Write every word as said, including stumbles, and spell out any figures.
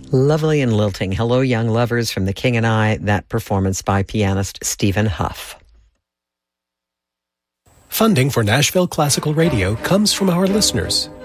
Lovely and lilting. Hello, young lovers, from The King and I, that performance by pianist Stephen Huff. Funding for Nashville Classical Radio comes from our listeners